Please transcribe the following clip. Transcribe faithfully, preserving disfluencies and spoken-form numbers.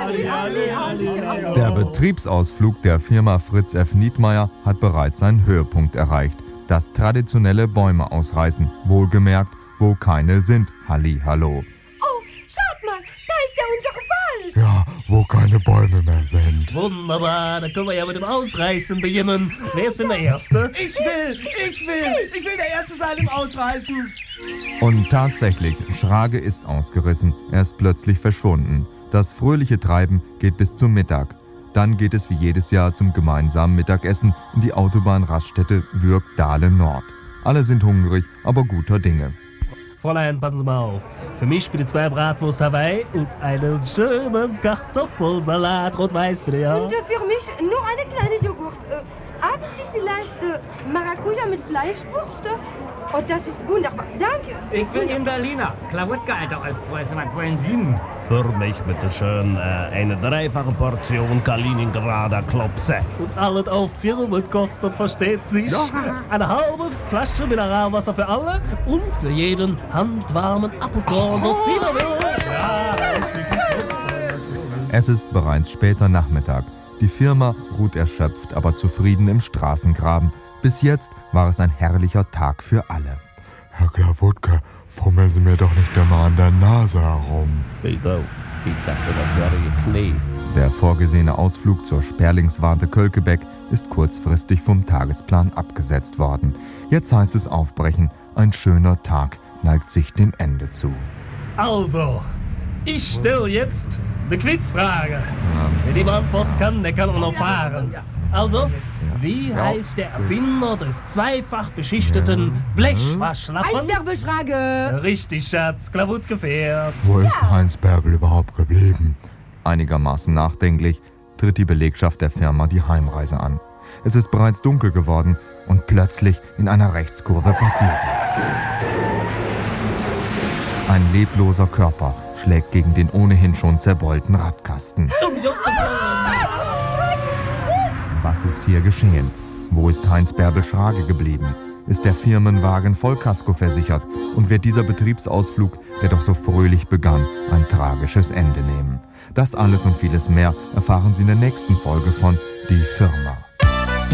Der Betriebsausflug der Firma Fritz F. Nietmeyer hat bereits seinen Höhepunkt erreicht. Das traditionelle Bäume ausreißen, wohlgemerkt, wo keine sind. Hallihallo. Oh, schaut mal, da ist ja unsere Wald. Ja, wo keine Bäume mehr sind. Wunderbar, da können wir ja mit dem Ausreißen beginnen. Wer ist denn der Erste? Ich will, ich will, ich will der Erste sein im Ausreißen. Und tatsächlich, Schrage ist ausgerissen. Er ist plötzlich verschwunden. Das fröhliche Treiben geht bis zum Mittag. Dann geht es wie jedes Jahr zum gemeinsamen Mittagessen in die Autobahnraststätte Würg-Dahle Nord. Alle sind hungrig, aber guter Dinge. Fräulein, passen Sie mal auf. Für mich bitte zwei Bratwurst Hawaii und einen schönen Kartoffelsalat. Rot-Weiß bitte, ja? Und äh, für mich nur eine kleine Joghurt. Äh, haben Sie vielleicht äh, Maracuja mit Fleischwurst? Oh, das ist wunderbar. Danke. Ich will den Berliner. Klawotka, Alter, als Preußen. Was wollen Sie denn? Für mich bitte schön äh, eine dreifache Portion Kaliningrader Klopse. Und alles auf Firmen kostet, versteht sich. Ja. Eine halbe Flasche Mineralwasser für alle und für jeden handwarmen Apfelkorn. So viel er will. Ja, Es ist bereits später Nachmittag. Die Firma ruht erschöpft, aber zufrieden im Straßengraben. Bis jetzt war es ein herrlicher Tag für alle. Herr Klawutke, fummeln Sie mir doch nicht immer an der Nase herum. Wieso? Ich dachte, das wäre Ihr Knie. Der vorgesehene Ausflug zur Sperlingswarte Kölkebeck ist kurzfristig vom Tagesplan abgesetzt worden. Jetzt heißt es aufbrechen. Ein schöner Tag neigt sich dem Ende zu. Also, ich stelle jetzt eine Quizfrage. Wer die beantworten kann, der kann auch noch fahren. Also, wie heißt der Erfinder des zweifach beschichteten Blechwaschlappens? Eisbärbelfrage. Richtig, Schatz, Klawutke fährt. Wo ist Heinz Bärbel überhaupt geblieben? Einigermaßen nachdenklich tritt die Belegschaft der Firma die Heimreise an. Es ist bereits dunkel geworden und plötzlich in einer Rechtskurve passiert es. Ein lebloser Körper schlägt gegen den ohnehin schon zerbeulten Radkasten. Was ist hier geschehen? Wo ist Heinz Bärbel Schrage geblieben? Ist der Firmenwagen Vollkasko versichert? Und wird dieser Betriebsausflug, der doch so fröhlich begann, ein tragisches Ende nehmen? Das alles und vieles mehr erfahren Sie in der nächsten Folge von Die Firma.